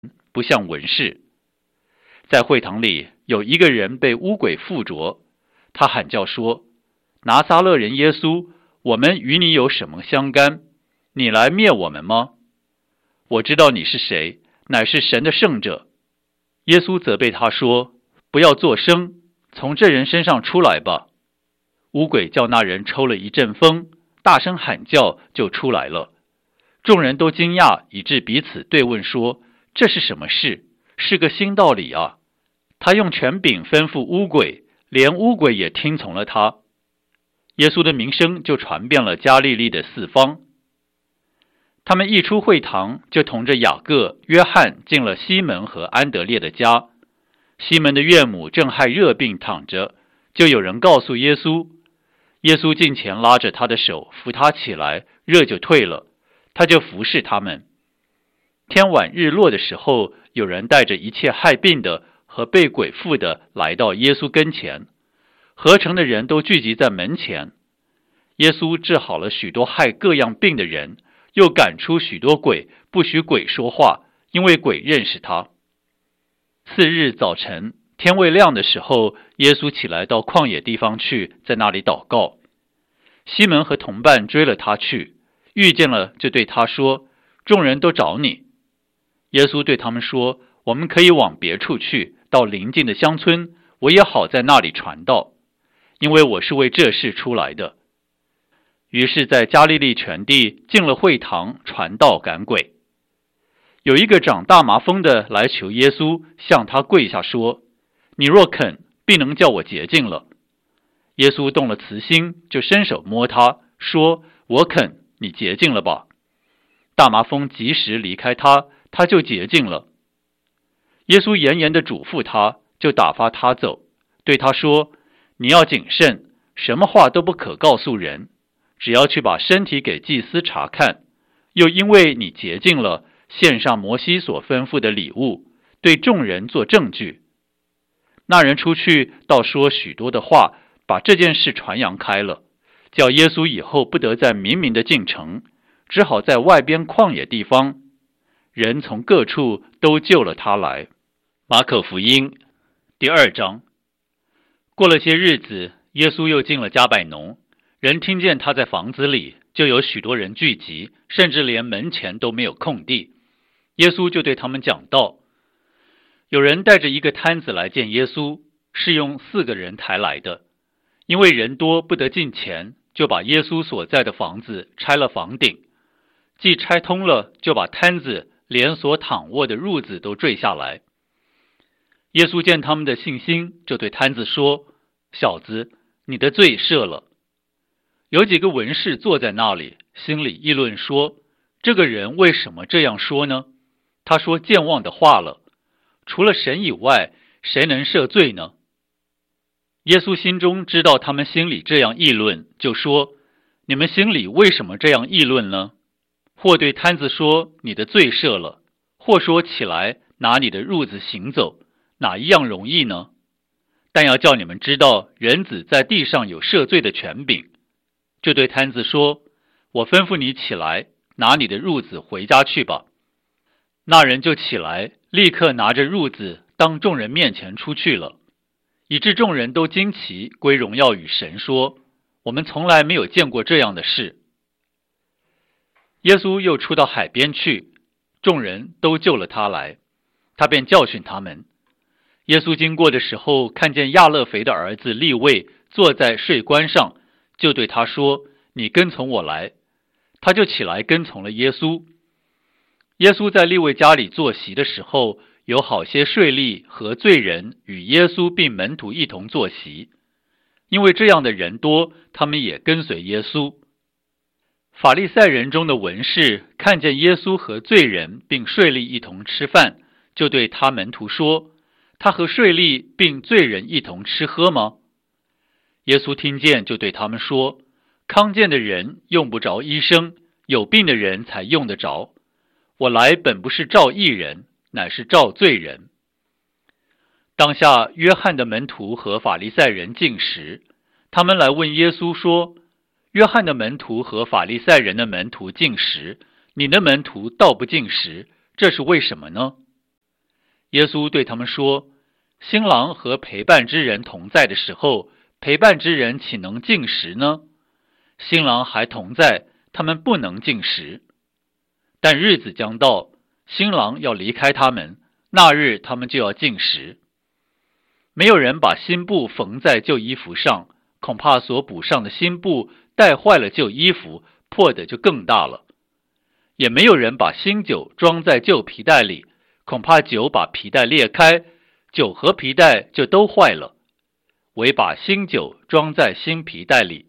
不像文士。在会堂里有一个人被污鬼附着，他喊叫说：拿撒勒人耶稣，我们与你有什么相干？你来灭我们吗？我知道你是谁，乃是神的圣者。耶稣责备他说：不要作声，从这人身上出来吧。污鬼叫那人抽了一阵风，大声喊叫，就出来了。众人都惊讶，以致彼此对问说：这是什么事？是个新道理啊！他用权柄吩咐污鬼，连污鬼也听从了他。耶稣的名声就传遍了加利利的四方。他们一出会堂，就同着雅各、约翰进了西门和安德烈的家。西门的岳母正害热病躺着，就有人告诉耶稣。耶稣近前拉着他的手，扶他起来，热就退了，他就服侍他们。天晚日落的时候，有人带着一切害病的和被鬼附的来到耶稣跟前，合城的人都聚集在门前。耶稣治好了许多害各样病的人，又赶出许多鬼，不许鬼说话，因为鬼认识他。次日早晨，天未亮的时候，耶稣起来到旷野地方去，在那里祷告。西门和同伴追了他去，遇见了就对他说：众人都找你。耶稣对他们说：我们可以往别处去，到邻近的乡村，我也好在那里传道，因为我是为这事出来的。于是在加利利全地进了会堂，传道赶鬼。有一个长大麻风的来求耶稣，向他跪下说：你若肯，必能叫我洁净了。耶稣动了慈心，就伸手摸他，说：我肯，你洁净了吧。大麻风及时离开他，他就洁净了。耶稣严严地嘱咐他，就打发他走，对他说：你要谨慎，什么话都不可告诉人，只要去把身体给祭司查看，又因为你洁净了，献上摩西所吩咐的礼物，对众人做证据。那人出去，倒说许多的话，把这件事传扬开了，叫耶稣以后不得再明明的进城，只好在外边旷野地方。人从各处都救了他来。马可福音第2章。过了些日子，耶稣又进了加百农，人听见他在房子里，就有许多人聚集，甚至连门前都没有空地。耶稣就对他们讲道。有人带着一个摊子来见耶稣，是用4个人抬来的。因为人多不得进前，就把耶稣所在的房子拆了房顶，既拆通了，就把摊子连所躺卧的褥子都坠下来。耶稣见他们的信心，就对摊子说：小子，你的罪赦了。有几个文士坐在那里，心里议论说：这个人为什么这样说呢？他说健忘的话了，除了神以外，谁能赦罪呢？耶稣心中知道他们心里这样议论，就说：你们心里为什么这样议论呢？或对摊子说：你的罪赦了，或说起来拿你的褥子行走，哪一样容易呢？但要叫你们知道，人子在地上有赦罪的权柄。就对摊子说：我吩咐你起来，拿你的褥子回家去吧。那人就起来，立刻拿着褥子当众人面前出去了，以致众人都惊奇，归荣耀与神，说：我们从来没有见过这样的事。耶稣又出到海边去，众人都救了他来，他便教训他们。耶稣经过的时候，看见亚勒腓的儿子利未坐在税关上，就对他说：你跟从我来。他就起来跟从了耶稣。耶稣在利未家里坐席的时候，有好些税吏和罪人与耶稣并门徒一同坐席，因为这样的人多，他们也跟随耶稣。法利赛人中的文士看见耶稣和罪人并税吏一同吃饭，就对他门徒说：他和税吏并罪人一同吃喝吗？耶稣听见，就对他们说：康健的人用不着医生，有病的人才用得着。我来本不是召义人，乃是召罪人。当下约翰的门徒和法利赛人进食，他们来问耶稣说：约翰的门徒和法利赛人的门徒进食，你的门徒倒不进食，这是为什么呢？ 耶稣对他们说，新郎和陪伴之人同在的时候，陪伴之人岂能进食呢？新郎还同在，他们不能进食。但日子将到，新郎要离开他们，那日他们就要进食。没有人把新布缝在旧衣服上，恐怕所补上的新布带坏了旧衣服，破的就更大了。也没有人把新酒装在旧皮袋里，恐怕酒把皮袋裂开，酒和皮袋就都坏了。唯把新酒装在新皮袋里。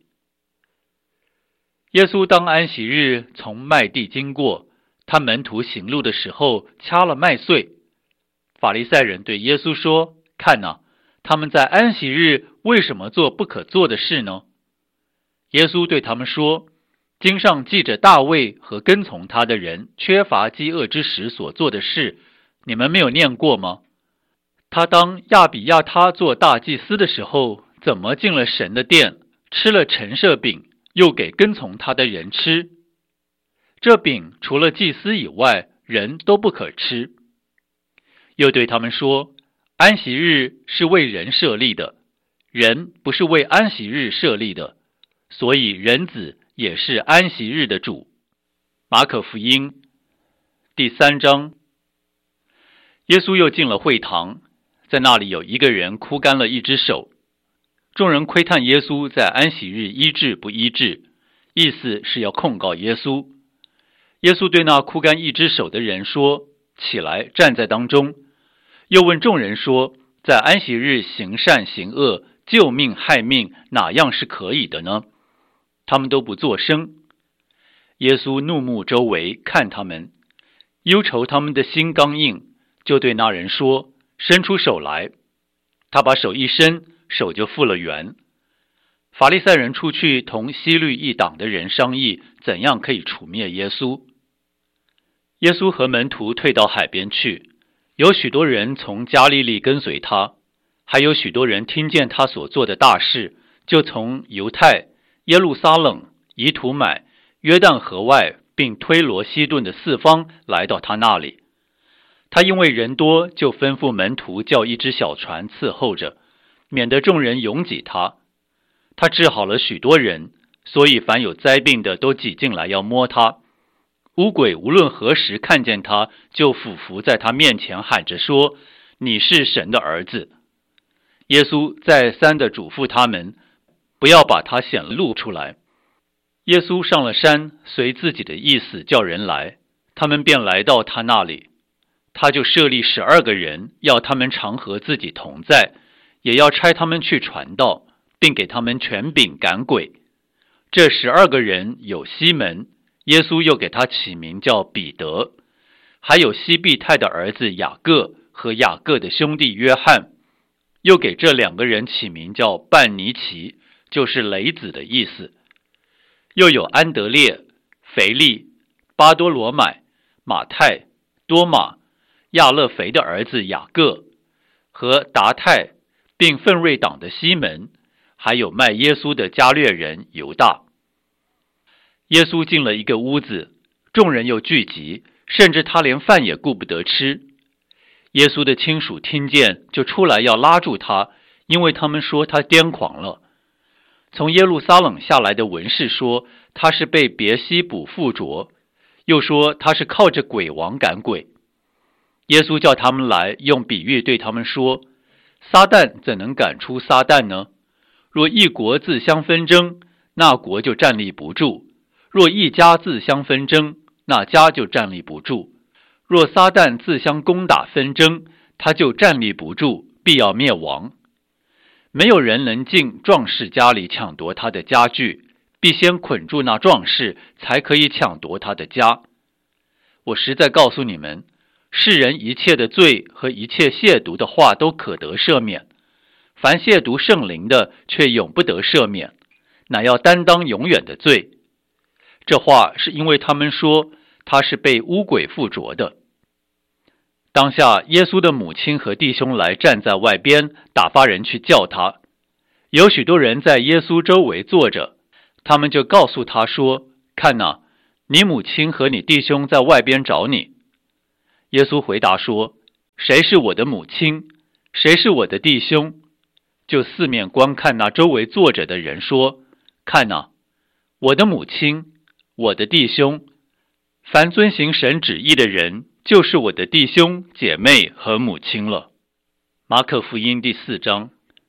耶稣当安息日从麦地经过，他门徒行路的时候掐了麦穗。法利赛人对耶稣说，看哪，他们在安息日为什么做不可做的事呢？耶稣对他们说，经上记着大卫和跟从他的人缺乏饥饿之时所做的事，你们没有念过吗？他当亚比亚他做大祭司的时候，怎么进了神的殿，吃了陈设饼，又给跟从他的人吃？这饼除了祭司以外，人都不可吃。又对他们说，安息日是为人设立的，人不是为安息日设立的，所以人子也是安息日的主。马可福音第3章。耶稣又进了会堂，在那里有一个人枯干了一只手。众人窥探耶稣在安息日医治不医治，意思是要控告耶稣。耶稣对那枯干一只手的人说，起来，站在当中。又问众人说，在安息日行善行恶，救命害命，哪样是可以的呢？他们都不作声。耶稣怒目周围，看他们，忧愁他们的心刚硬，就对那人说，伸出手来。他把手一伸，手就复了原。法利赛人出去同希律一党的人商议，怎样可以除灭耶稣。耶稣和门徒退到海边去，有许多人从加利利跟随他，还有许多人听见他所做的大事，就从犹太、耶路撒冷、以土买、约旦河外，并推罗西顿的四方来到他那里。他因为人多，就吩咐门徒叫一只小船伺候着，免得众人拥挤他。他治好了许多人，所以凡有灾病的都挤进来要摸他。污鬼无论何时看见他，就俯伏在他面前喊着说，你是神的儿子。耶稣再三地嘱咐他们，不要把他显露出来。耶稣上了山，随自己的意思叫人来，他们便来到他那里。他就设立12个人，要他们常和自己同在，也要差他们去传道，并给他们权柄赶鬼。这12个人有西门，耶稣又给他起名叫彼得，还有西庇太的儿子雅各和雅各的兄弟约翰，又给这2个人起名叫半尼奇，就是雷子的意思。又有安德烈、腓利、巴多罗买、马太、多马、亚勒腓的儿子雅各和达太，并奋锐党的西门，还有卖耶稣的加略人犹大。耶稣进了一个屋子，众人又聚集，甚至他连饭也顾不得吃。耶稣的亲属听见，就出来要拉住他，因为他们说他癫狂了。从耶路撒冷下来的文士说，他是被别西卜附着，又说他是靠着鬼王赶鬼。耶稣叫他们来，用比喻对他们说，撒旦怎能赶出撒旦呢？若一国自相纷争，那国就站立不住；若一家自相纷争，那家就站立不住。若撒旦自相攻打纷争，他就站立不住，必要灭亡。没有人能进壮士家里抢夺他的家具，必先捆住那壮士，才可以抢夺他的家。我实在告诉你们，世人一切的罪和一切亵渎的话都可得赦免，凡亵渎圣灵的却永不得赦免，乃要担当永远的罪。这话是因为他们说他是被污鬼附着的。当下耶稣的母亲和弟兄来站在外边，打发人去叫他。有许多人在耶稣周围坐着，他们就告诉他说，看哪，你母亲和你弟兄在外边找你。耶稣回答说， 谁是我的母亲？谁是我的弟兄？”就四面观看那周围坐着的人说：“看哪，我的母亲，我的弟兄，凡遵行神旨意的人，就是我的弟兄姐妹和母亲了。”马可福音第4章。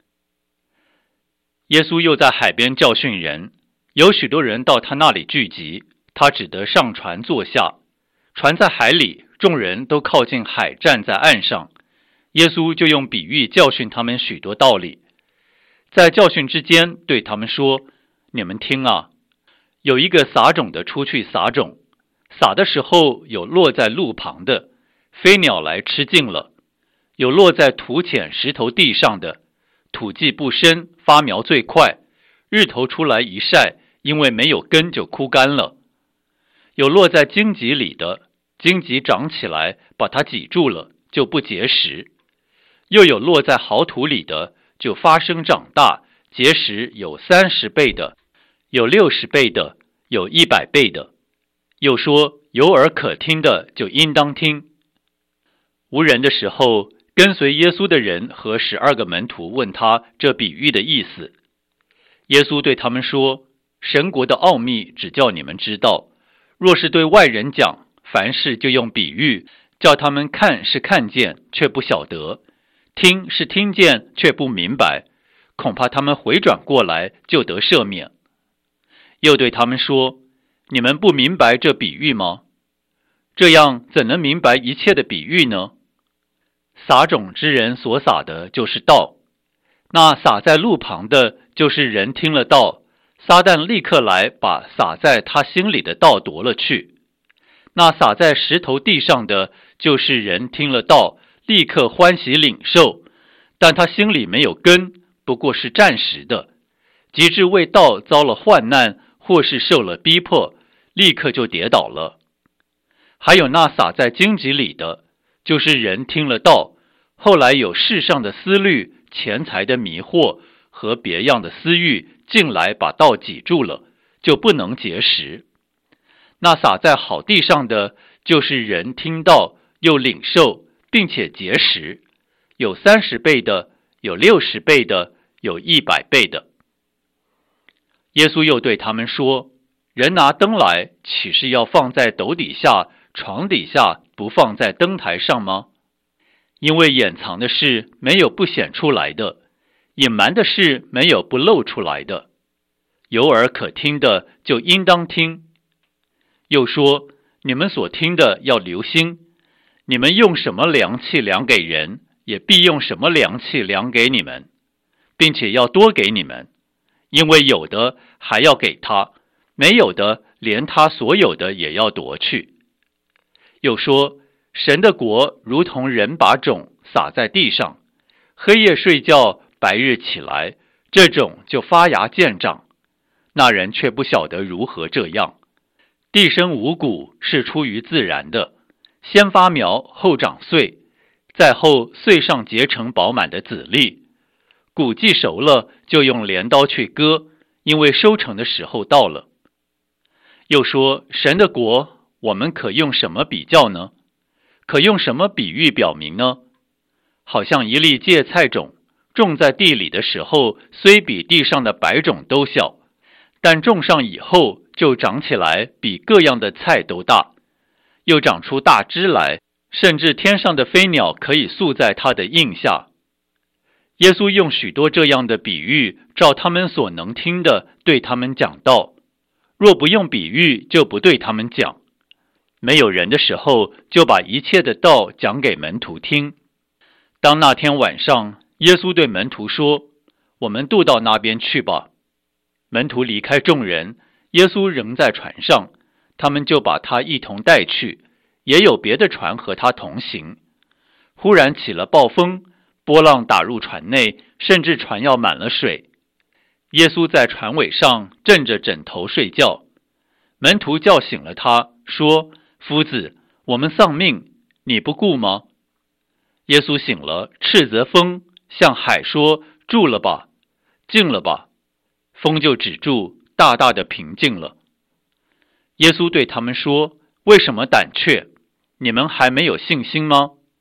耶稣又在海边教训人，有许多人到他那里聚集，他只得上船坐下。船在海里，众人都靠近海，站在岸上。耶稣就用比喻教训他们许多道理。在教训之间，对他们说：“你们听啊，有一个撒种的出去撒种，撒的时候有落在路旁的，飞鸟来吃尽了；有落在土浅石头地上的，土迹不深，发苗最快，日头出来一晒，因为没有根就枯干了；有落在荆棘里的，荆棘长起来把它挤住了，就不结实；又有落在好土里的，就发生长大，结实有30倍的，有60倍的，有100倍的。又说，有耳可听的就应当听。”无人的时候，跟随耶稣的人和12个门徒问他这比喻的意思。耶稣对他们说：“神国的奥秘只叫你们知道，若是对外人讲，凡事就用比喻，叫他们看是看见，却不晓得；听是听见，却不明白，恐怕他们回转过来，就得赦免。”又对他们说：“你们不明白这比喻吗？这样怎能明白一切的比喻呢？撒种之人所撒的就是道，那撒在路旁的，就是人听了道，撒旦立刻来把撒在他心里的道夺了去。那撒在石头地上的，就是人听了道，立刻欢喜领受，但他心里没有根，不过是暂时的，及至为道遭了患难，或是受了逼迫，立刻就跌倒了。还有那撒在荆棘里的，就是人听了道，后来有世上的思虑、钱财的迷惑和别样的私欲进来，把道挤住了，就不能结实。那撒在好地上的，就是人听道又领受，并且结实，有30倍的，有60倍的，有100倍的。耶稣又对他们说：“人拿灯来，岂是要放在斗底下、床底下，不放在灯台上吗？因为掩藏的事没有不显出来的，隐瞒的事没有不露出来的。有耳可听的就应当听。”又说：“你们所听的要留心，你们用什么量器量给人，也必用什么量器量给你们，并且要多给你们，因为有的还要给他，没有的连他所有的也要夺去。”又说：“神的国如同人把种撒在地上，黑夜睡觉，白日起来，这种就发芽见长。那人却不晓得如何这样。地生五谷是出于自然的，先发苗，后长穗，再后穗上结成饱满的籽粒。谷既熟了，就用镰刀去割，因为收成的时候到了。”又说：“神的国，我们可用什么比较呢？可用什么比喻表明呢？好像一粒芥菜种，种在地里的时候，虽比地上的白种都小，但种上以后，就长起来比各样的菜都大，又长出大枝来，甚至天上的飞鸟可以宿在它的荫下。”耶稣用许多这样的比喻，照他们所能听的，对他们讲道。若不用比喻，就不对他们讲。没有人的时候，就把一切的道讲给门徒听。当那天晚上，耶稣对门徒说：“我们渡到那边去吧。”门徒离开众人，耶稣仍在船上，他们就把他一同带去，也有别的船和他同行。忽然起了暴风，波浪打入船内，甚至船要满了水。耶稣在船尾上枕着枕头睡觉。门徒叫醒了他，说：“夫子，我们丧命，你不顾吗？”耶稣醒了，斥责风，向海说：“住了吧，静了吧。”风就止住，大大的平静了。耶稣对他们说：“为什么胆怯？你们还没有信心吗？”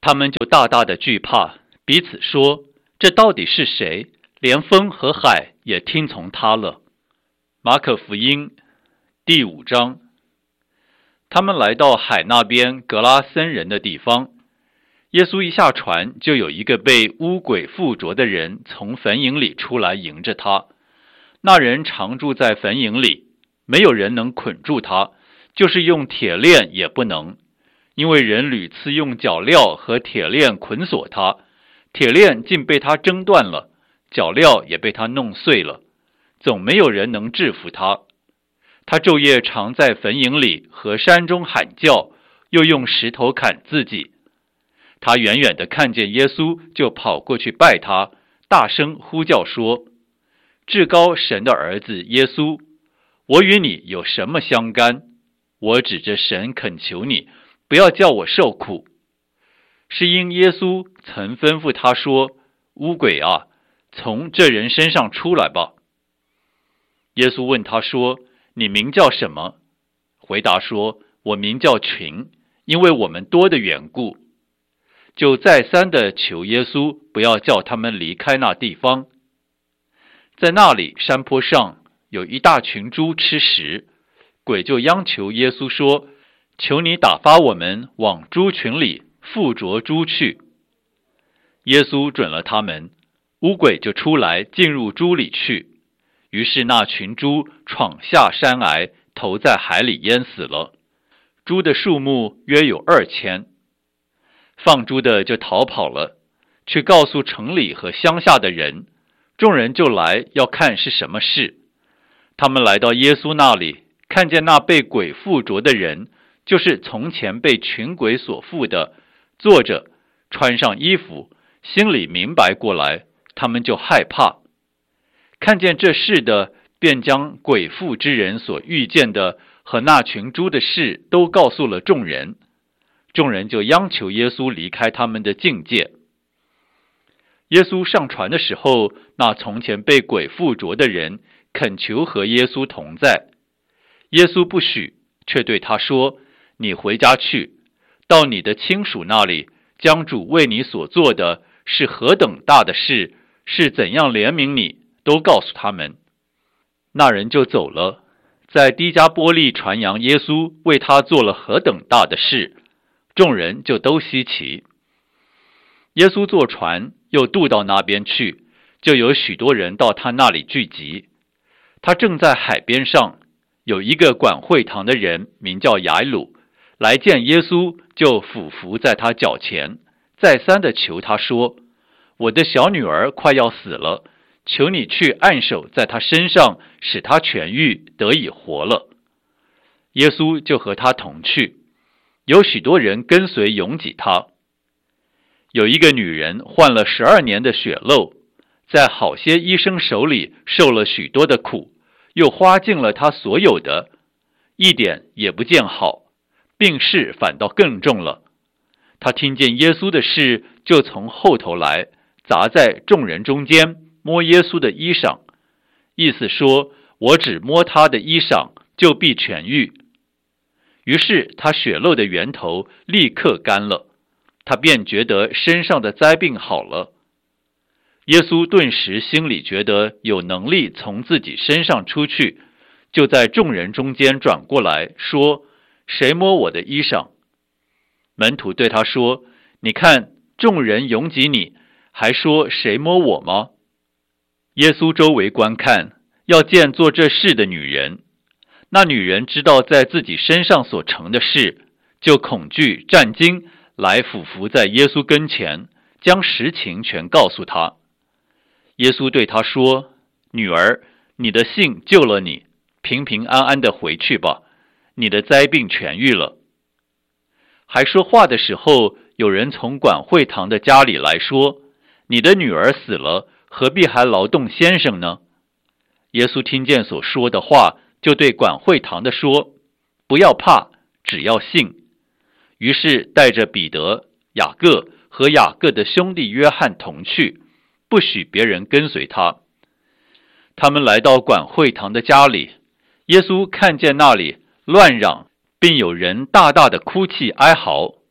他们就大大的惧怕，彼此说：这到底是谁？连风和海也听从他了。马可福音第5章。他们来到海那边格拉森人的地方，耶稣一下船，就有一个被污鬼附着的人从坟茔里出来迎着他。那人常住在坟茔里，没有人能捆住他，就是用铁链也不能，因为人屡次用脚镣和铁链捆锁他，铁链竟被他挣断了，脚镣也被他弄碎了，总没有人能制服他。他昼夜常在坟茔里和山中喊叫，又用石头砍自己。他远远地看见耶稣，就跑过去拜他，大声呼叫说：至高神的儿子耶稣，我与你有什么相干？我指着神恳求你，不要叫我受苦。是因耶稣曾吩咐他说：污鬼啊，从这人身上出来吧。耶稣问他说：你名叫什么？回答说：我名叫群，因为我们多的缘故。就再三的求耶稣不要叫他们离开那地方。在那里山坡上有一大群猪吃食，鬼就央求耶稣说：求你打发我们往猪群里附着猪去。耶稣准了他们，污鬼就出来进入猪里去。于是那群猪闯下山崖，投在海里淹死了。猪的数目约有2000。放猪的就逃跑了，去告诉城里和乡下的人，众人就来要看是什么事。他们来到耶稣那里，看见那被鬼附着的人，就是从前被群鬼所附的，坐着，穿上衣服，心里明白过来，他们就害怕。看见这事的，便将鬼附之人所遇见的和那群猪的事都告诉了众人。众人就央求耶稣离开他们的境界。耶稣上船的时候，那从前被鬼附着的人恳求和耶稣同在。耶稣不许，却对他说：你回家去，到你的亲属那里，将主为你所做的是何等大的事，是怎样怜悯你，都告诉他们。那人就走了，在低加波利传扬耶稣为他做了何等大的事，众人就都稀奇。耶稣坐船又渡到那边去，就有许多人到他那里聚集。他正在海边上，有一个管会堂的人名叫雅鲁，来见耶稣，就俯伏在他脚前，再三的求他说：我的小女儿快要死了，求你去按手在他身上，使他痊愈，得以活了。耶稣就和他同去，有许多人跟随拥挤他。有一个女人患了12年的血漏，在好些医生手里受了许多的苦，又花尽了她所有的，一点也不见好，病势反倒更重了。她听见耶稣的事，就从后头来，砸在众人中间，摸耶稣的衣裳，意思说：我只摸他的衣裳，就必痊愈。于是他血漏的源头立刻干了，他便觉得身上的灾病好了。耶稣顿时心里觉得有能力从自己身上出去，就在众人中间转过来说：谁摸我的衣裳？门徒对他说：你看众人拥挤你，还说谁摸我吗？耶稣周围观看，要见做这事的女人。那女人知道在自己身上所成的事，就恐惧战惊，来俯伏在耶稣跟前，将实情全告诉他。耶稣对她说：女儿，你的信救了你，平平安安的回去吧，你的灾病痊愈了。还说话的时候，有人从管会堂的家里来说：你的女儿死了，何必还劳动先生呢？耶稣听见所说的话，就对管会堂的说：不要怕，只要信。于是带着彼得、雅各和雅各的兄弟约翰同去，不许别人跟随他。他们来到管会堂的家里，耶稣看见那里乱嚷，并有人大大的哭泣哀嚎。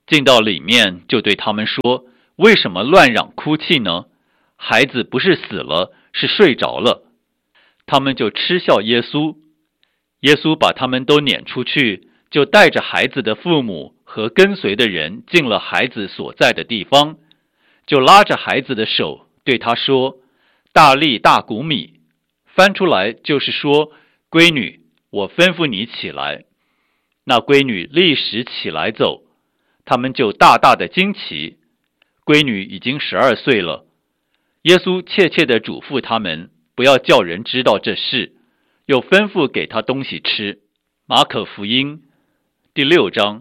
进到里面，就对他们说：为什么乱嚷哭泣呢？孩子不是死了，是睡着了。他们就嗤笑耶稣。耶稣把他们都撵出去，就带着孩子的父母和跟随的人进了孩子所在的地方，就拉着孩子的手对他说：大利大古米，翻出来就是说：闺女，我吩咐你起来。那闺女立时起来走，他们就大大的惊奇。闺女已经12岁了。耶稣切切地嘱咐他们，不要叫人知道这事，又吩咐给他东西吃。马可福音第6章。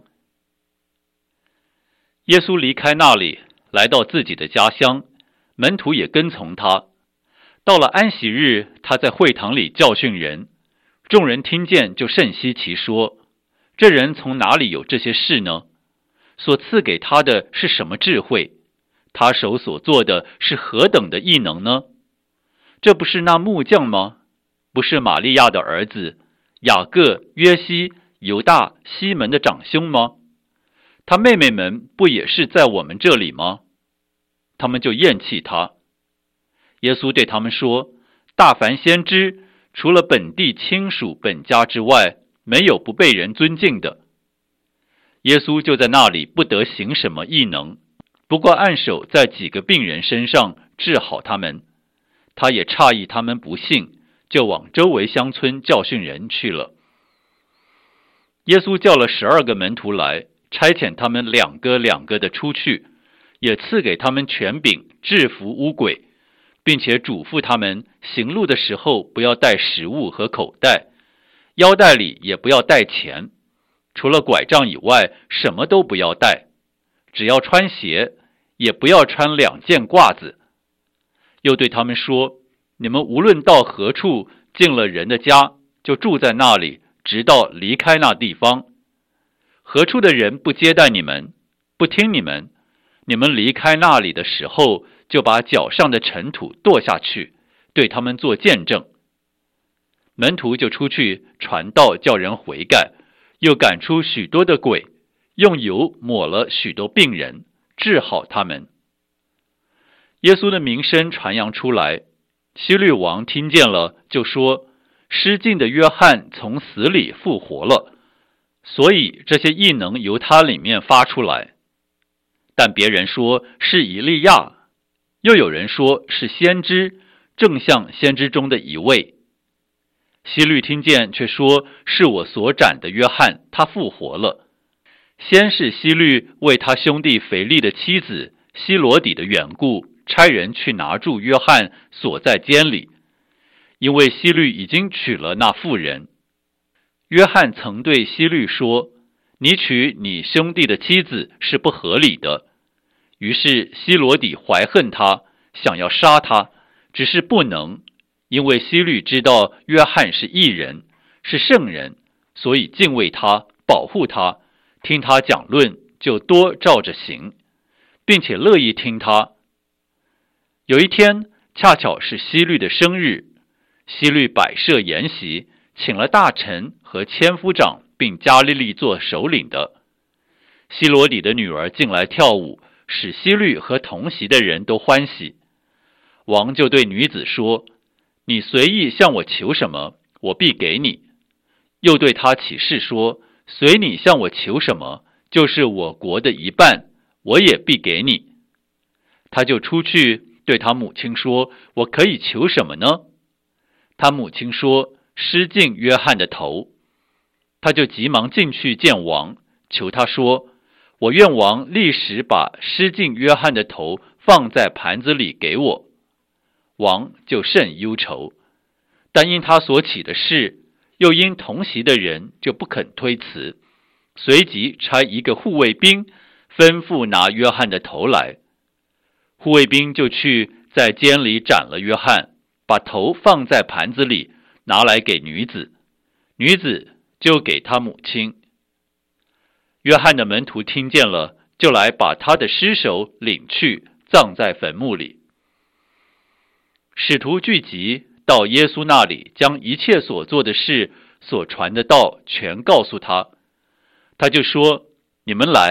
耶稣离开那里，来到自己的家乡，门徒也跟从他。到了安息日，他在会堂里教训人，众人听见就甚稀奇，说：这人从哪里有这些事呢？所赐给他的是什么智慧？他手所做的是何等的异能呢？这不是那木匠吗？不是玛利亚的儿子雅各、约西、犹大、西门的长兄吗？他妹妹们不也是在我们这里吗？他们就厌弃他。耶稣对他们说：大凡先知，除了本地亲属本家之外，没有不被人尊敬的。耶稣就在那里不得行什么异能，不过按手在几个病人身上治好他们。他也诧异他们不信，就往周围乡村教训人去了。耶稣叫了12个门徒来，差遣他们两个的出去，也赐给他们权柄制服污鬼，并且嘱咐他们行路的时候不要带食物和口袋，腰带里也不要带钱，除了拐杖以外什么都不要带，只要穿鞋，也不要穿2件褂子。又对他们说：你们无论到何处进了人的家，就住在那里，直到离开那地方。何处的人不接待你们，不听你们，你们离开那里的时候，就把脚上的尘土跺下去，对他们做见证。门徒就出去传道，叫人悔改，又赶出许多的鬼，用油抹了许多病人，治好他们。耶稣的名声传扬出来，希律王听见了，就说：失禁的约翰从死里复活了，所以这些异能由他里面发出来。但别人说是以利亚，又有人说是先知，正像先知中的一位。希律听见，却说是我所斩的约翰，他复活了。先是希律为他兄弟腓力的妻子希罗底的缘故，差人去拿住约翰，锁在监里，因为希律已经娶了那妇人。约翰曾对希律说：你娶你兄弟的妻子是不合理的。于是希罗底怀恨他，想要杀他，只是不能，因为希律知道约翰是义人，是圣人，所以敬畏他，保护他，听他讲论，就多照着行，并且乐意听他。有一天，恰巧是希律的生日，希律摆设筵席，请了大臣和千夫长，并加利利做首领的。希罗底的女儿进来跳舞，使希律和同席的人都欢喜。王就对女子说：你随意向我求什么，我必给你。又对他起誓说：随你向我求什么，就是我国的一半，我也必给你。他就出去对他母亲说：我可以求什么呢？他母亲说：失禁约翰的头。他就急忙进去见王，求他说：我愿王立时把失禁约翰的头放在盘子里给我。王就甚忧愁，但因他所起的事，又因同席的人，就不肯推辞，随即差一个护卫兵吩咐拿约翰的头来。护卫兵就去在监里斩了约翰，把头放在盘子里，拿来给女子，女子就给他母亲。约翰的门徒听见了，就来把他的尸首领去，葬在坟墓里。使徒聚集到耶稣那里，将一切所做的事、所传的道全告诉他。他就说：你们来，同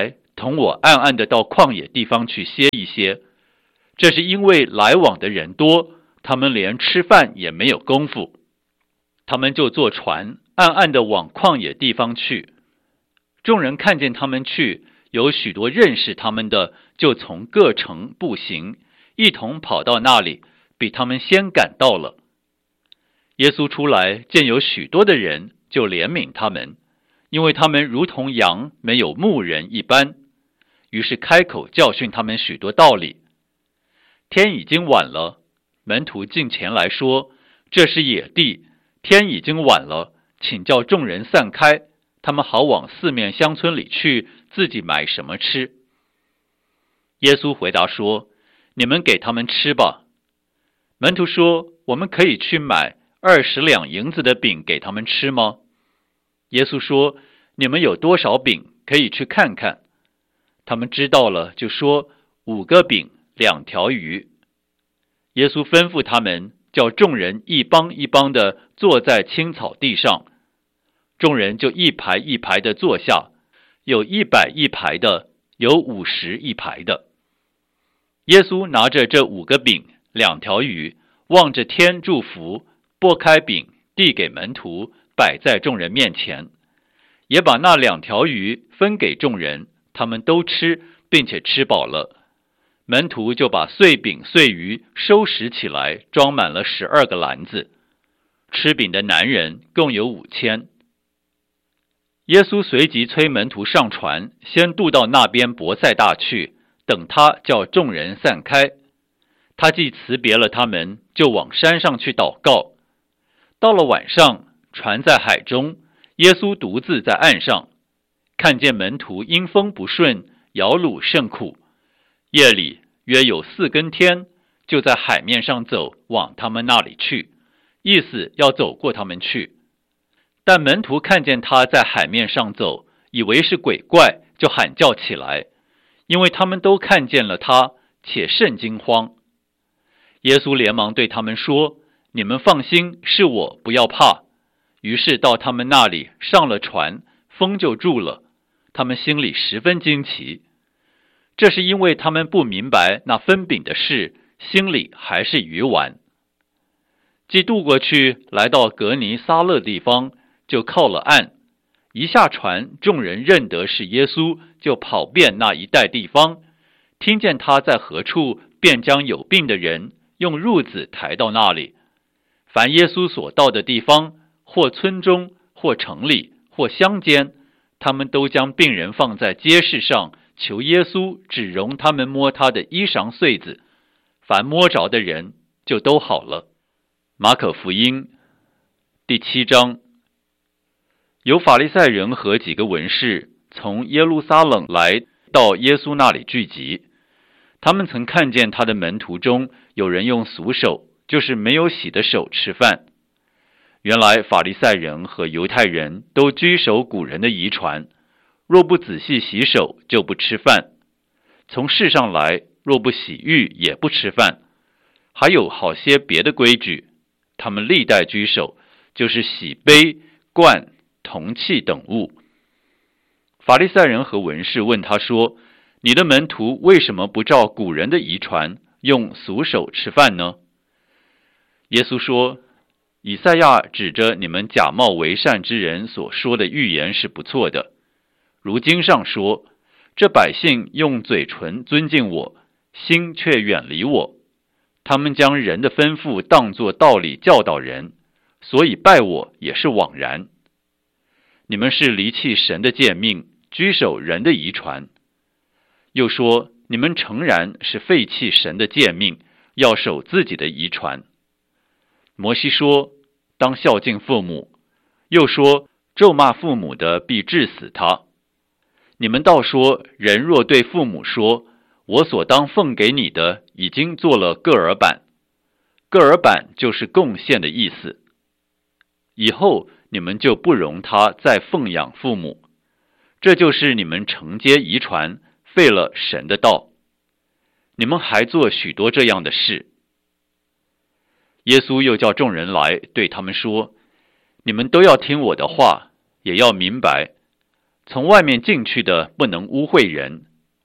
同我暗暗的到旷野地方去歇一歇。这是因为来往的人多，他们连吃饭也没有功夫，他们就坐船暗暗的往旷野地方去。众人看见他们去，有许多认识他们的，就从各城步行，一同跑到那里，比他们先赶到了。耶稣出来，见有许多的人，就怜悯他们，因为他们如同羊没有牧人一般，于是开口教训他们许多道理。天已经晚了，门徒进前来说，这是野地，天已经晚了，请叫众人散开，他们好往四面乡村里去，自己买什么吃。耶稣回答说，你们给他们吃吧。门徒说，我们可以去买20两银子的饼给他们吃吗？耶稣说，你们有多少饼，可以去看看。他们知道了，就说5个饼2条鱼。耶稣吩咐他们，叫众人一帮一帮的坐在青草地上，众人就一排一排的坐下，有100一排的，有50一排的。耶稣拿着这5个饼2条鱼，望着天祝福，拨开饼递给门徒，摆在众人面前，也把那2条鱼分给众人，他们都吃，并且吃饱了。门徒就把碎饼碎鱼收拾起来，装满了12个篮子。吃饼的男人共有5000。耶稣随即催门徒上船，先渡到那边伯赛大去，等他叫众人散开。他既辞别了他们，就往山上去祷告。到了晚上，船在海中，耶稣独自在岸上，看见门徒因风不顺，摇橹甚苦。夜里约有4更天，就在海面上走，往他们那里去，意思要走过他们去。但门徒看见他在海面上走，以为是鬼怪，就喊叫起来，因为他们都看见了他，且甚惊慌。耶稣连忙对他们说，你们放心，是我，不要怕。于是到他们那里，上了船，风就住了，他们心里十分惊奇。这是因为他们不明白那分饼的事，心里还是愚顽。既渡过去，来到革尼撒勒地方，就靠了岸。一下船，众人认得是耶稣，就跑遍那一带地方，听见他在何处，便将有病的人用褥子抬到那里。凡耶稣所到的地方，或村中，或城里，或乡间，他们都将病人放在街市上，求耶稣只容他们摸他的衣裳穗子，凡摸着的人就都好了。马可福音第7章。有法利赛人和几个文士从耶路撒冷来到耶稣那里聚集，他们曾看见他的门徒中有人用俗手，就是没有洗的手吃饭。原来法利赛人和犹太人都居守古人的遗传，若不仔细洗手，就不吃饭。从世上来，若不洗浴，也不吃饭。还有好些别的规矩，他们历代居守，就是洗杯、罐、铜器等物。法利赛人和文士问他说，你的门徒为什么不照古人的遗传，用俗手吃饭呢？耶稣说，以赛亚指着你们假冒为善之人所说的预言是不错的。如经上说，这百姓用嘴唇尊敬我，心却远离我。他们将人的吩咐当作道理教导人，所以拜我也是枉然。你们是离弃神的诫命，居守人的遗传。又说，你们诚然是废弃神的诫命，要守自己的遗传。摩西说，当孝敬父母，又说，咒骂父母的必治死他。你们倒说，人若对父母说，我所当奉给你的已经做了个耳板，个耳板就是贡献的意思。以后你们就不容他再奉养父母，这就是你们承接遗传，废了神的道。你们还做许多这样的事。耶稣又叫众人来，对他们说，你们都要听我的话，也要明白，从外面进去的不能污秽人，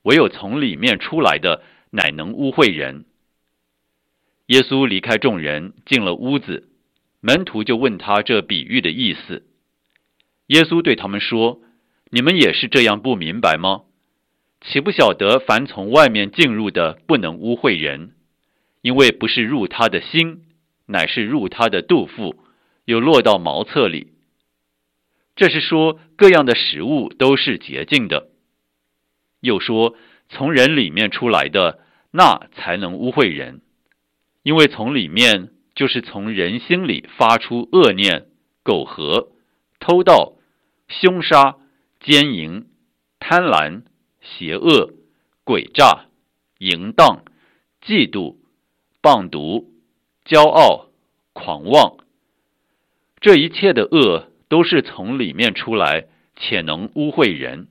唯有从里面出来的，乃能污秽人。耶稣离开众人，进了屋子，门徒就问他这比喻的意思。耶稣对他们说：你们也是这样不明白吗？岂不晓得凡从外面进入的，不能污秽人，因为不是入他的心，乃是入他的肚腹，又落到茅厕里。这是说各样的食物都是洁净的。又说从人里面出来的，那才能污秽人，因为从里面就是从人心里发出恶念、苟合、偷盗、凶杀、奸淫、贪婪、邪恶、诡诈、淫荡、嫉妒、谤毒、骄傲、狂妄。这一切的恶都是从里面出来，且能污秽人。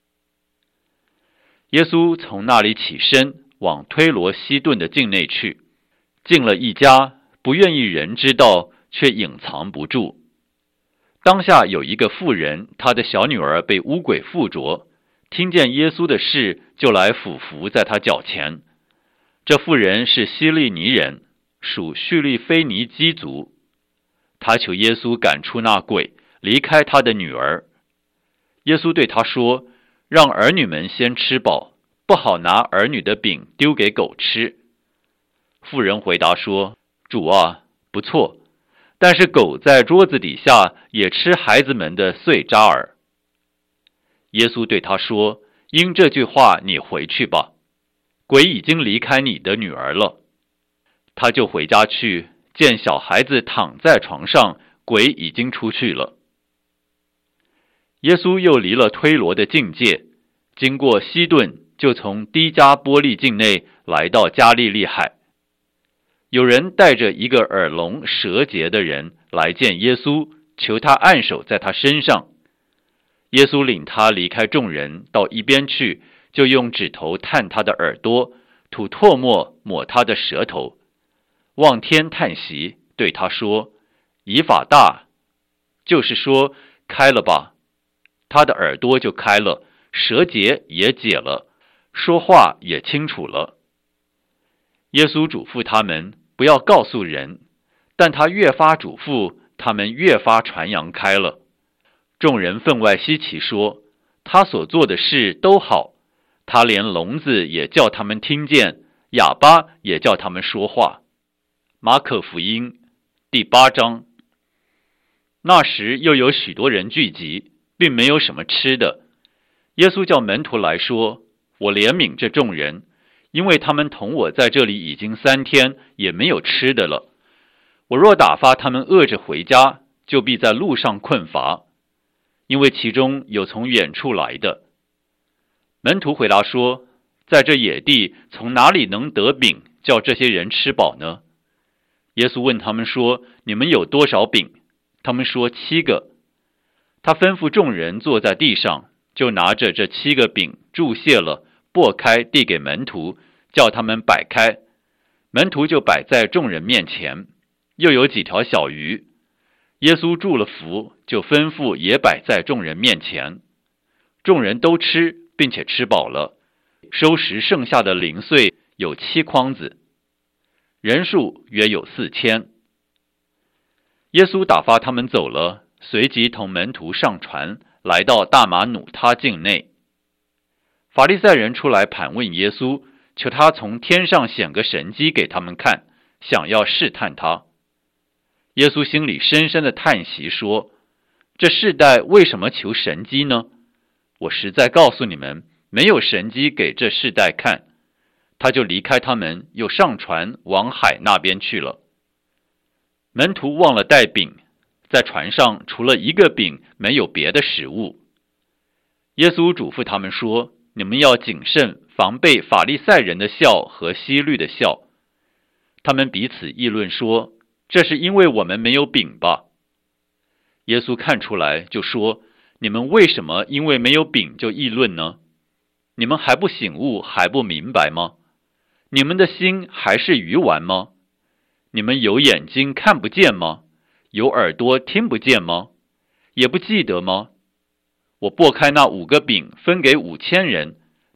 耶稣从那里起身，往推罗西顿的境内去，进了一家，不愿意人知道，却隐藏不住。当下有一个妇人，她的小女儿被污鬼附着，听见耶稣的事，就来俯伏在他脚前。这妇人是希利尼人，属叙利非尼基族。他求耶稣赶出那鬼，离开他的女儿。耶稣对他说：让儿女们先吃饱，不好拿儿女的饼丢给狗吃。妇人回答说：主啊，不错，但是狗在桌子底下也吃孩子们的碎渣儿。耶稣对他说：因这句话你回去吧，鬼已经离开你的女儿了。他就回家去，见小孩子躺在床上，鬼已经出去了。耶稣又离了推罗的境界，经过西顿，就从低加波利境内来到加利利海。有人带着一个耳聋舌结的人来见耶稣，求他按手在他身上。耶稣领他离开众人，到一边去，就用指头探他的耳朵，吐唾沫抹他的舌头，望天叹息，对他说：以法大，就是说开了吧。他的耳朵就开了，舌结也解了，说话也清楚了。耶稣嘱咐他们不要告诉人，但他越发嘱咐，他们越发传扬开了。众人分外稀奇，说他所做的事都好，他连聋子也叫他们听见，哑巴也叫他们说话。马可福音第8章。那时又有许多人聚集，并没有什么吃的。耶稣叫门徒来说：我怜悯这众人，因为他们同我在这里已经3天，也没有吃的了。我若打发他们饿着回家，就必在路上困乏，因为其中有从远处来的。门徒回答说：在这野地，从哪里能得饼，叫这些人吃饱呢？耶稣问他们说：你们有多少饼？他们说7个。他吩咐众人坐在地上，就拿着这7个饼注谢了，擘开递给门徒，叫他们摆开。门徒就摆在众人面前，又有几条小鱼。耶稣祝了福，就吩咐也摆在众人面前。众人都吃，并且吃饱了，收拾剩下的零碎有7筐子，人数约有4000。耶稣打发他们走了，随即同门徒上船，来到大马努他境内。法利赛人出来盘问耶稣，求他从天上显个神迹给他们看，想要试探他。耶稣心里深深的叹息说：这世代为什么求神迹呢？我实在告诉你们，没有神迹给这世代看。他就离开他们，又上船往海那边去了。门徒忘了带饼，在船上除了1个饼，没有别的食物。耶稣嘱咐他们说：你们要谨慎，防备法利赛人的笑和希律的笑。他们彼此议论说：这是因为我们没有饼吧？耶稣看出来，就说：你们为什么因为没有饼就议论呢？你们还不醒悟，还不明白吗？你们的心还是鱼丸吗？你们有眼睛看不见吗？有耳朵听不见吗？也不记得吗？我擘开那5个饼分给5000人，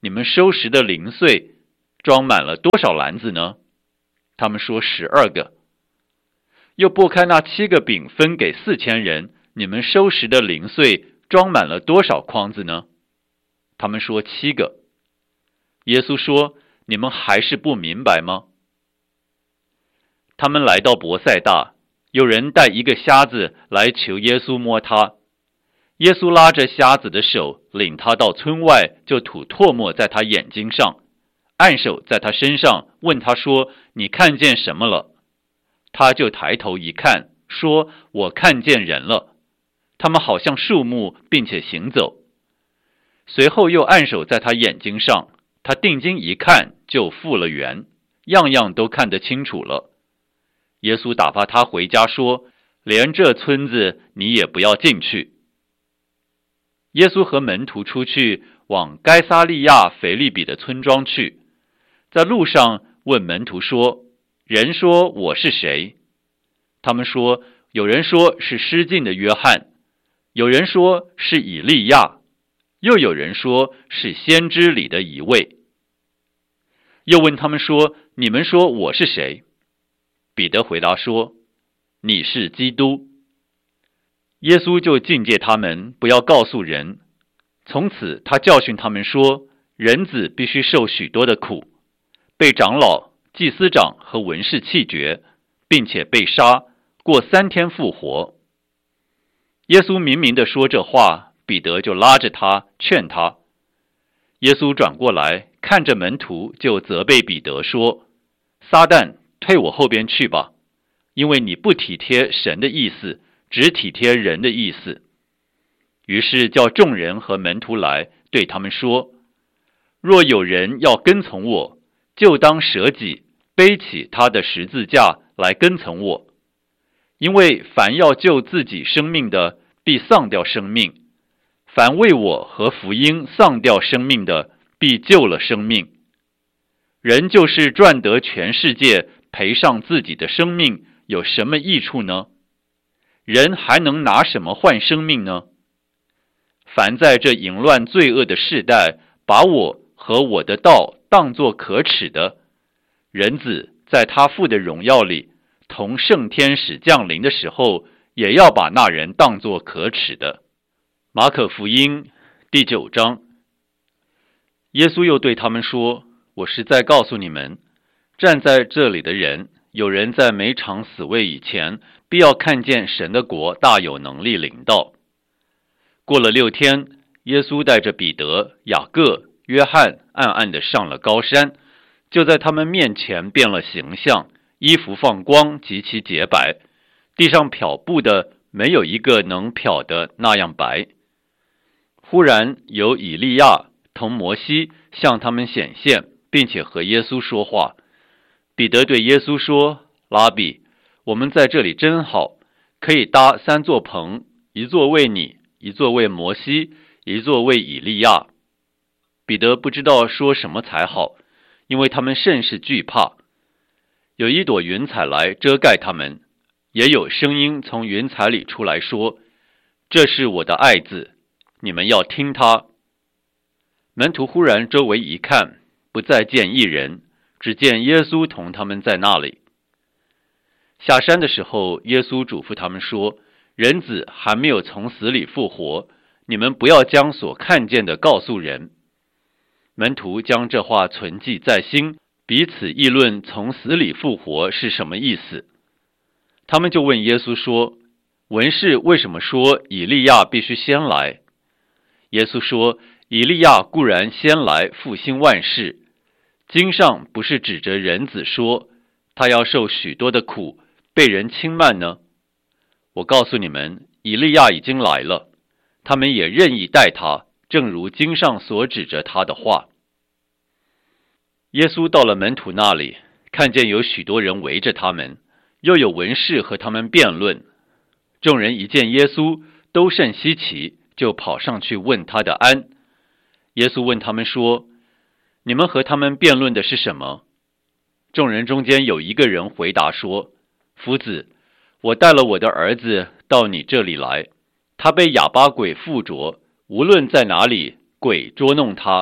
你们收拾的零碎装满了多少篮子呢？他们说12个。又拨开那7个饼分给4000人，你们收拾的零碎装满了多少筐子呢？他们说7个。耶稣说，你们还是不明白吗？他们来到伯赛大，有人带一个瞎子来求耶稣摸他。耶稣拉着瞎子的手，领他到村外，就吐唾沫在他眼睛上，按手在他身上，问他说，你看见什么了？他就抬头一看，说，我看见人了，他们好像树木，并且行走。随后又按手在他眼睛上，他定睛一看，就复了原，样样都看得清楚了。耶稣打发他回家，说，连这村子你也不要进去。耶稣和门徒出去，往该撒利亚腓利比的村庄去，在路上问门徒说，人说我是谁？他们说，有人说是失禁的约翰，有人说是以利亚，又有人说是先知里的一位。又问他们说，你们说我是谁？彼得回答说，你是基督。耶稣就禁戒他们不要告诉人。从此他教训他们说，人子必须受许多的苦，被长老、祭司长和文士弃绝，并且被杀，过3天复活。耶稣明明地说这话，彼得就拉着他劝他。耶稣转过来看着门徒，就责备彼得说，撒旦，退我后边去吧，因为你不体贴神的意思，只体贴人的意思。于是叫众人和门徒来，对他们说，若有人要跟从我，就当舍己，背起他的十字架来跟从我。因为凡要救自己生命的，必丧掉生命；凡为我和福音丧掉生命的，必救了生命。人就是赚得全世界，赔上自己的生命，有什么益处呢？人还能拿什么换生命呢？凡在这淫乱罪恶的世代，把我和我的道当作可耻的，人子在他父的荣耀里，同圣天使降临的时候，也要把那人当作可耻的。马可福音第9章。耶稣又对他们说，我实在告诉你们，站在这里的人，有人在没尝死味以前，必要看见神的国大有能力临到。过了6天，耶稣带着彼得、雅各、约翰暗暗地上了高山，就在他们面前变了形象，衣服放光，极其洁白，地上漂布的没有一个能漂的那样白。忽然有以利亚同摩西向他们显现，并且和耶稣说话。彼得对耶稣说，拉比，我们在这里真好，可以搭3座棚，一座为你，一座为摩西，一座为以利亚。彼得不知道说什么才好，因为他们甚是惧怕。有一朵云彩来遮盖他们，也有声音从云彩里出来说，这是我的爱子，你们要听他。门徒忽然周围一看，不再见一人，只见耶稣同他们在那里。下山的时候，耶稣嘱咐他们说，人子还没有从死里复活，你们不要将所看见的告诉人。门徒将这话存记在心，彼此议论从死里复活是什么意思。他们就问耶稣说，文士为什么说以利亚必须先来？耶稣说，以利亚固然先来复兴万事，经上不是指着人子说，他要受许多的苦，被人轻慢呢？我告诉你们，以利亚已经来了，他们也任意待他，正如经上所指着他的话。耶稣到了门徒那里，看见有许多人围着他们，又有文士和他们辩论。众人一见耶稣，都甚稀奇，就跑上去问他的安。耶稣问他们说，你们和他们辩论的是什么？众人中间有一个人回答说，夫子，我带了我的儿子到你这里来，他被哑巴鬼附着，无论在哪里，鬼捉弄他，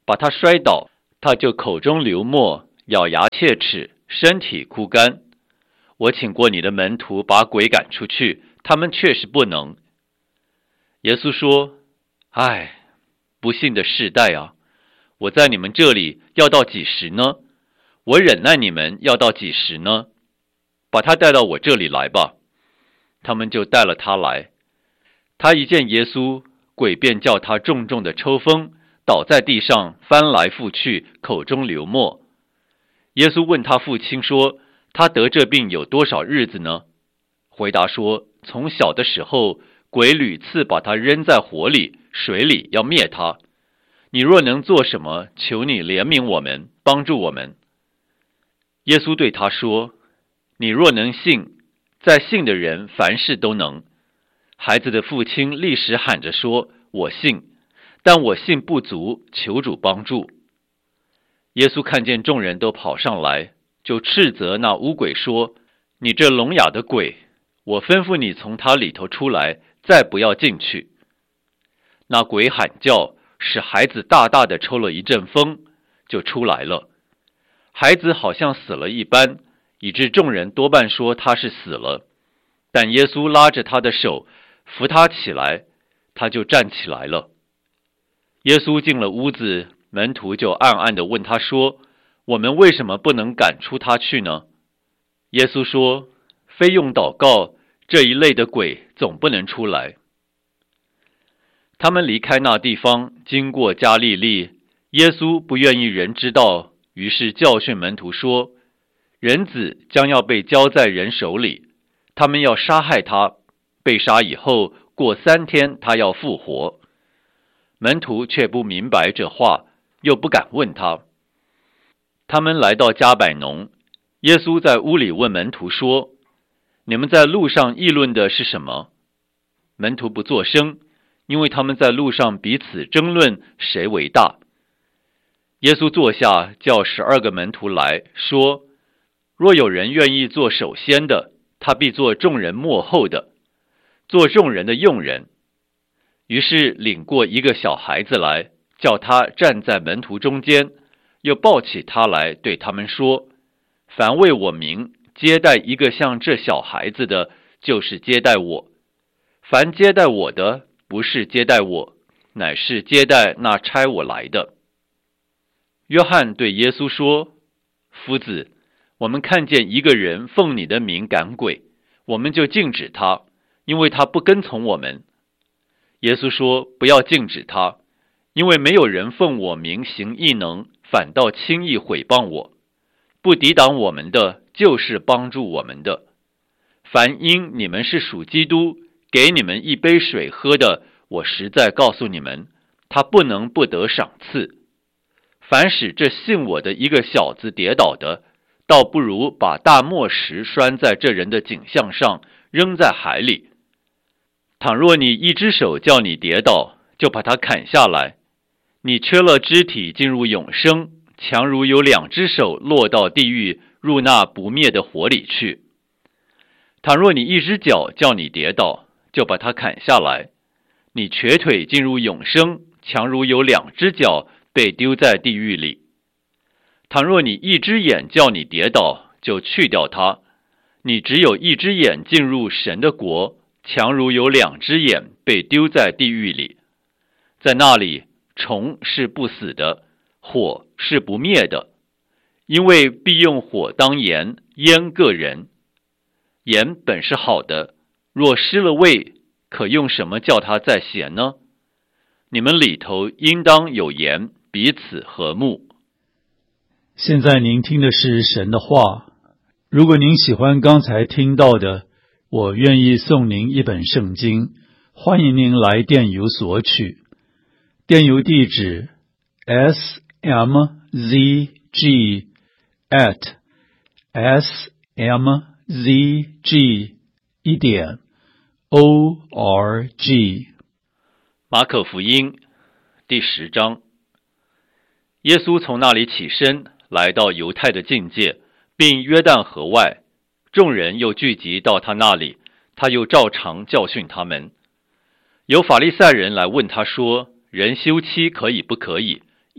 把他摔倒，他就口中流沫，咬牙切齿，身体枯干。我请过你的门徒把鬼赶出去，他们确实不能。耶稣说：唉，不幸的世代啊，我在你们这里要到几时呢？我忍耐你们要到几时呢？把他带到我这里来吧。他们就带了他来。他一见耶稣，鬼便叫他重重的抽风，倒在地上，翻来覆去，口中流沫。耶稣问他父亲说：他得这病有多少日子呢？回答说：从小的时候，鬼屡次把他扔在火里、水里，要灭他。你若能做什么，求你怜悯我们，帮助我们。耶稣对他说：你若能信，在信的人凡事都能。孩子的父亲立时喊着说：我信，但我信不足，求主帮助。耶稣看见众人都跑上来，就斥责那污鬼说：你这聋哑的鬼，我吩咐你从他里头出来，再不要进去。那鬼喊叫，使孩子大大的抽了一阵风，就出来了。孩子好像死了一般，以致众人多半说他是死了。但耶稣拉着他的手，扶他起来，他就站起来了。耶稣进了屋子，门徒就暗暗地问他说：我们为什么不能赶出他去呢？耶稣说：非用祷告，这一类的鬼总不能出来。他们离开那地方，经过加利利，耶稣不愿意人知道，于是教训门徒说：人子将要被交在人手里，他们要杀害他，被杀以后，过3天他要复活。门徒却不明白这话，又不敢问他。他们来到加百农，耶稣在屋里问门徒说：你们在路上议论的是什么？门徒不作声，因为他们在路上彼此争论谁为大。耶稣坐下，叫12个门徒来说：若有人愿意做首先的，他必做众人末后的，做众人的用人。于是领过一个小孩子来，叫他站在门徒中间，又抱起他来，对他们说：凡为我名接待一个像这小孩子的，就是接待我；凡接待我的，不是接待我，乃是接待那差我来的。约翰对耶稣说：夫子，我们看见一个人奉你的名赶鬼，我们就禁止他，因为他不跟从我们。耶稣说：不要禁止他，因为没有人奉我名行异能，反倒轻易毁谤我。不抵挡我们的，就是帮助我们的。凡因你们是属基督，给你们一杯水喝的，我实在告诉你们，他不能不得赏赐。凡使这信我的一个小子跌倒的，倒不如把大磨石拴在这人的颈项上，扔在海里。倘若你一只手叫你跌倒，就把它砍下来，你缺了肢体进入永生，强如有2只手落到地狱，入那不灭的火里去。倘若你一只脚叫你跌倒，就把它砍下来，你瘸腿进入永生，强如有2只脚被丢在地狱里。倘若你一只眼叫你跌倒，就去掉它，你只有一只眼进入神的国，强如有2只眼被丢在地狱里。在那里，虫是不死的，火是不灭的，因为必用火当盐，腌个人。盐本是好的，若失了味，可用什么叫它再咸呢？你们里头应当有盐，彼此和睦。 现在您听的是神的话。如果您喜欢刚才听到的，我愿意送您一本圣经，欢迎您来电邮索取。电邮地址 smzg@smzg.org。 马可福音第10章。耶稣从那里起身，来到犹太的境界，并约旦河外，众人又聚集到他那里，他又照常教训他们。有法利赛人来问他说：人休妻可以不可以？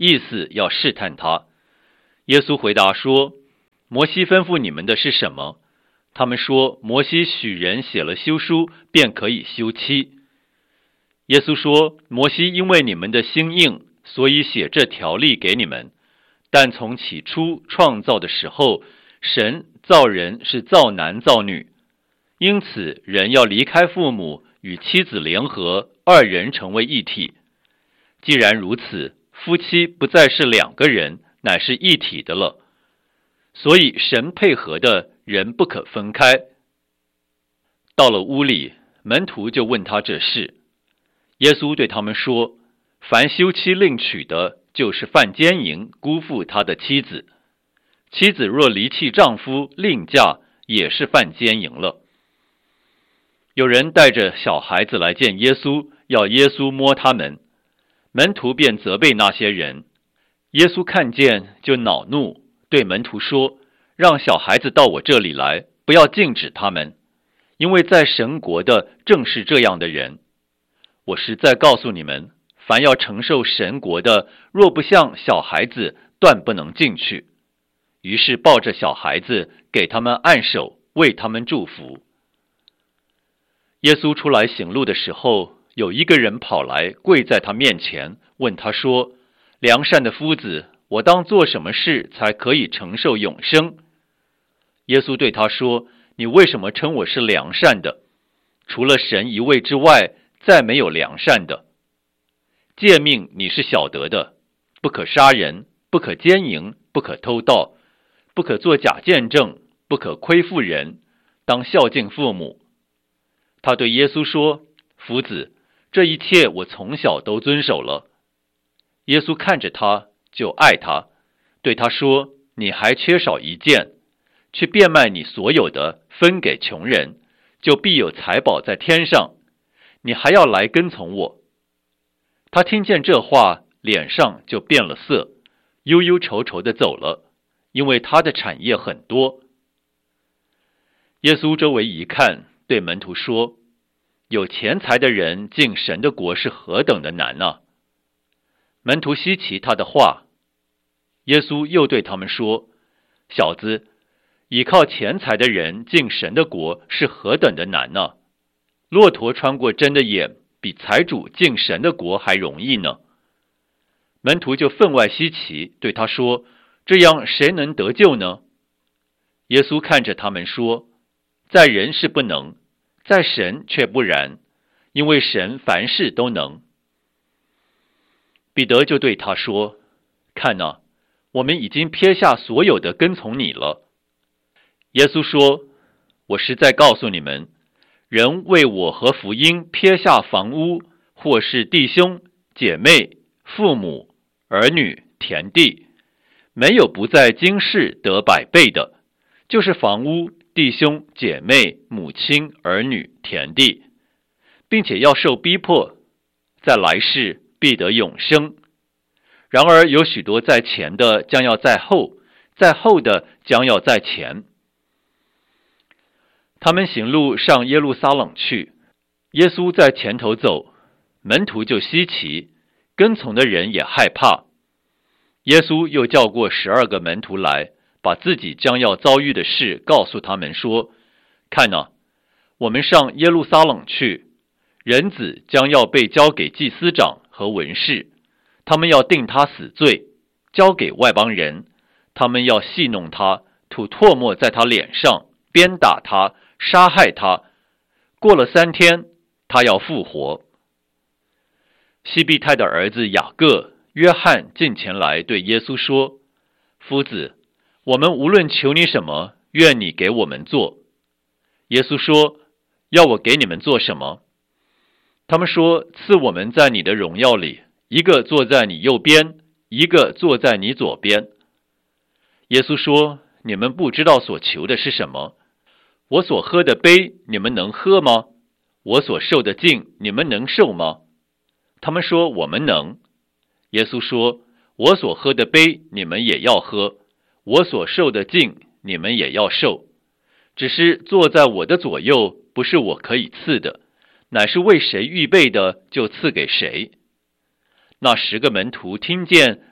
意思要试探他。耶稣回答说：摩西吩咐你们的是什么？他们说：摩西许人写了休书，便可以休妻。耶稣说：摩西因为你们的心硬，所以写这条例给你们。但从起初创造的时候，神造人是造男造女，因此人要离开父母，与妻子联合，二人成为一体。既然如此，夫妻不再是两个人，乃是一体的了。所以神配合的人不可分开。到了屋里，门徒就问他这事。耶稣对他们说：凡休妻另娶的，就是犯奸淫，辜负他的妻子。妻子若离弃丈夫另嫁，也是犯奸淫了。有人带着小孩子来见耶稣，要耶稣摸他们。门徒便责备那些人。耶稣看见就恼怒，对门徒说：让小孩子到我这里来，不要禁止他们，因为在神国的正是这样的人。我实在告诉你们，凡要承受神国的，若不像小孩子，断不能进去。于是抱着小孩子，给他们按手，为他们祝福。耶稣出来行路的时候，有一个人跑来，跪在他面前，问他说：良善的夫子，我当做什么事才可以承受永生？耶稣对他说：你为什么称我是良善的？除了神一位之外，再没有良善的。诫命你是晓得的，不可杀人，不可奸淫，不可偷盗，不可作假见证，不可亏负人，当孝敬父母。他对耶稣说：夫子，这一切我从小都遵守了。耶稣看着他，就爱他，对他说：你还缺少一件，去变卖你所有的，分给穷人，就必有财宝在天上。你还要来跟从我。他听见这话，脸上就变了色，忧忧愁愁地走了，因为他的产业很多。耶稣周围一看，对门徒说：有钱财的人进神的国是何等的难啊！门徒稀奇他的话。耶稣又对他们说：小子，倚靠钱财的人进神的国是何等的难呢？骆驼穿过针的眼，比财主进神的国还容易呢。门徒就分外稀奇，对他说：这样谁能得救呢？耶稣看着他们说：在人是不能，在神却不然，因为神凡事都能。彼得就对他说：看哪，我们已经撇下所有的跟从你了。耶稣说：我实在告诉你们，人为我和福音撇下房屋，或是弟兄、姐妹、父母、儿女、田地，没有不在今世得100倍的，就是房屋、弟兄、姐妹、母亲、儿女、田地，并且要受逼迫，在来世必得永生。然而有许多在前的将要在后，在后的将要在前。他们行路上耶路撒冷去，耶稣在前头走，门徒就稀奇，跟从的人也害怕。耶稣又叫过12个门徒来，把自己将要遭遇的事告诉他们说：看哪，我们上耶路撒冷去，人子将要被交给祭司长和文士，他们要定他死罪，交给外邦人，他们要戏弄他，吐唾沫在他脸上，鞭打他，杀害他。过了3天，他要复活。西庇太的儿子雅各、约翰进前来对耶稣说：夫子，我们无论求你什么，愿你给我们做。耶稣说：要我给你们做什么？他们说：赐我们在你的荣耀里，一个坐在你右边，一个坐在你左边。耶稣说：你们不知道所求的是什么。我所喝的杯，你们能喝吗？我所受的浸，你们能受吗？他们说：我们能。耶稣说：我所喝的杯，你们也要喝；我所受的浸，你们也要受。只是坐在我的左右，不是我可以赐的，乃是为谁预备的，就赐给谁。那10个门徒听见，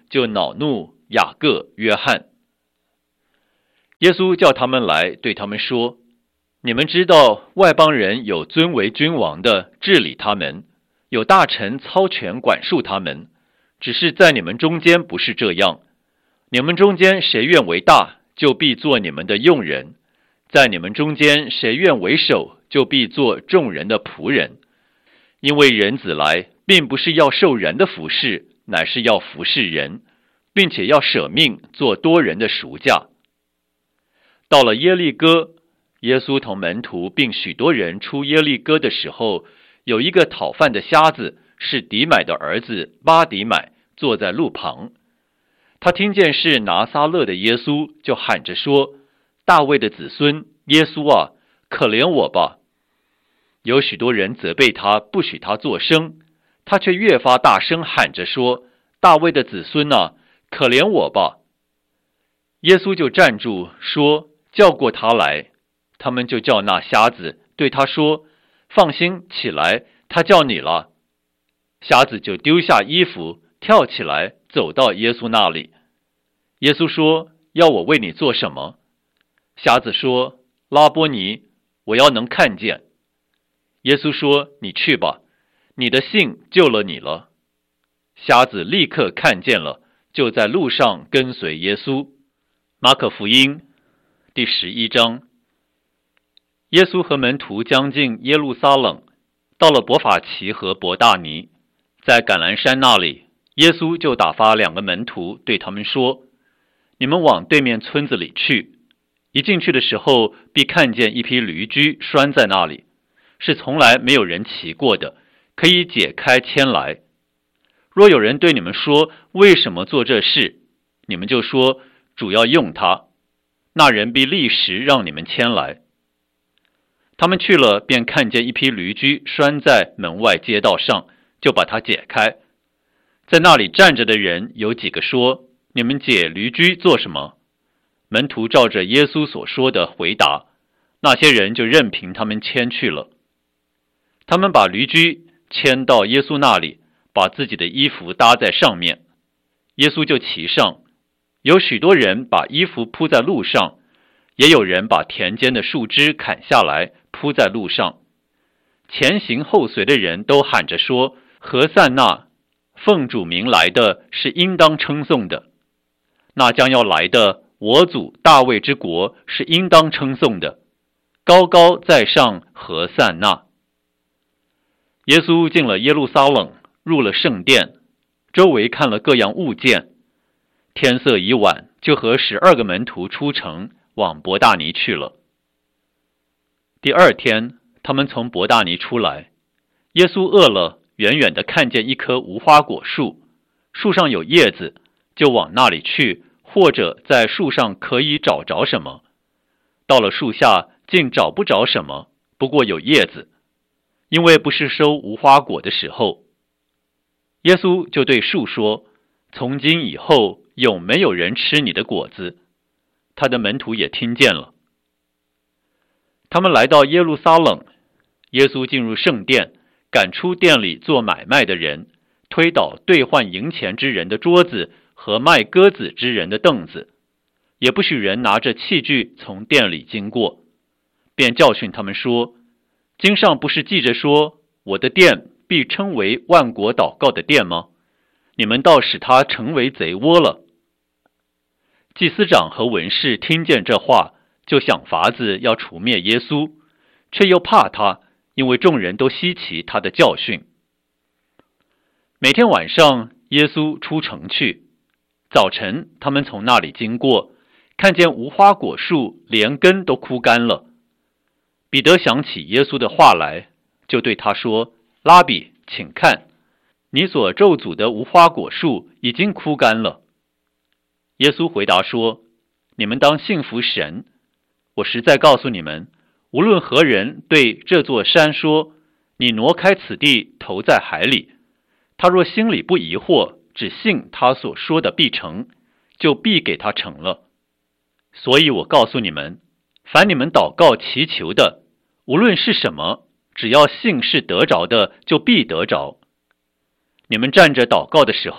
就恼怒雅各、约翰。耶稣叫他们来，对他们说：你们知道外邦人有尊为君王的治理他们，有大臣操权管束他们，只是在你们中间不是这样。你们中间谁愿为大，就必做你们的用人；在你们中间谁愿为首，就必做众人的仆人。因为人子来，并不是要受人的服侍，乃是要服侍人，并且要舍命做多人的赎价。到了耶利哥，耶稣同门徒并许多人出耶利哥的时候，有一个讨饭的瞎子，是底买的儿子巴底买，坐在路旁。他听见是拿撒勒的耶稣，就喊着说：大卫的子孙耶稣啊，可怜我吧！有许多人责备他，不许他作声，他却越发大声喊着说：大卫的子孙啊，可怜我吧！耶稣就站住说：叫过他来。他们就叫那瞎子，对他说：放心，起来，他叫你了。瞎子就丢下衣服，跳起来，走到耶稣那里。耶稣说：要我为你做什么？瞎子说：拉波尼，我要能看见。耶稣说：你去吧，你的信救了你了。瞎子立刻看见了，就在路上跟随耶稣。马可福音第11章。耶稣和门徒将近耶路撒冷，到了伯法其和伯大尼，在橄榄山那里，耶稣就打发2个门徒，对他们说：你们往对面村子里去，一进去的时候，必看见一匹驴驹拴在那里，是从来没有人骑过的，可以解开牵来。若有人对你们说：为什么做这事？你们就说：主要用它，那人必立时让你们牵来。他们去了，便看见一匹驴驹拴在门外街道上，就把它解开。在那里站着的人有几个说：你们解驴驹做什么？门徒照着耶稣所说的回答，那些人就任凭他们牵去了。他们把驴驹牵到耶稣那里，把自己的衣服搭在上面，耶稣就骑上。有许多人把衣服铺在路上，也有人把田间的树枝砍下来铺在路上。前行后随的人都喊着说：何塞那，奉主名来的是应当称颂的，那将要来的我祖大卫之国是应当称颂的，高高在上，何塞那。耶稣进了耶路撒冷，入了圣殿，周围看了各样物件。天色已晚，就和12个门徒出城，往伯大尼去了。第2天，他们从伯大尼出来，耶稣饿了，远远地看见一棵无花果树，树上有叶子，就往那里去，或者在树上可以找着什么。到了树下，竟找不着什么，不过有叶子，因为不是收无花果的时候。耶稣就对树说：从今以后，永没有人吃你的果子。他的门徒也听见了。他们来到耶路撒冷，耶稣进入圣殿，赶出店里做买卖的人，推倒兑换银钱之人的桌子和卖鸽子之人的凳子，也不许人拿着器具从店里经过，便教训他们说：经上不是记着说，我的殿必称为万国祷告的殿吗？你们倒使它成为贼窝了。祭司长和文士听见这话，就想法子要除灭耶稣，却又怕他，因为众人都稀奇他的教训。每天晚上，耶稣出城去，早晨他们从那里经过，看见无花果树连根都枯干了。彼得想起耶稣的话来，就对他说：拉比，请看，你所咒诅的无花果树已经枯干了。耶稣回答说：你们当信服神，我实在告诉你们，无论何人对这座山说，你挪开此地，投在海里，他若心里不疑惑，只信他所说的必成，就必给他成了。所以我告诉你们，凡你们祷告祈求的，无论是什么，只要信是得着的，就必得着。你们站着祷告的时候，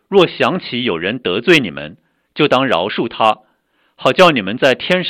若想起有人得罪你们，就当饶恕他，好叫你们在天上